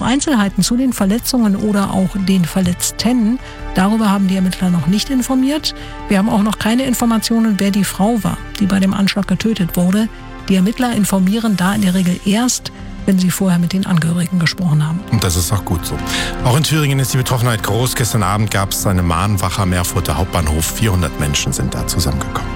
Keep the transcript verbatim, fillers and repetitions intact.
Einzelheiten zu den Verletzungen oder auch den Verletzten, darüber haben die Ermittler noch nicht informiert. Wir haben auch noch keine Informationen, wer die Frau war, die bei dem Anschlag getötet wurde. Die Ermittler informieren da in der Regel erst, wenn sie vorher mit den Angehörigen gesprochen haben. Und das ist auch gut so. Auch in Thüringen ist die Betroffenheit groß. Gestern Abend gab es eine Mahnwache am Erfurter Hauptbahnhof. vierhundert Menschen sind da zusammengekommen.